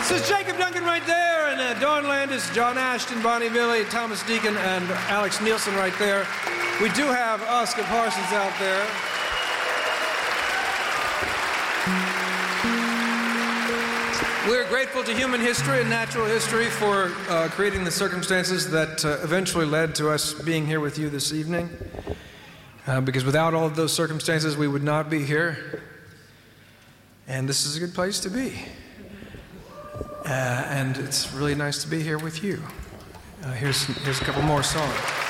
This is Jacob Duncan right there, and Dawn Landis, John Ashton, Bonnie Billy, Thomas Deacon, and Alex Nielsen right there. We do have Oscar Parsons out there. We're grateful to human history and natural history for creating the circumstances that eventually led to us being here with you this evening. Because without all of those circumstances, we would not be here. And this is a good place to be. And it's really nice to be here with you. Here's a couple more songs.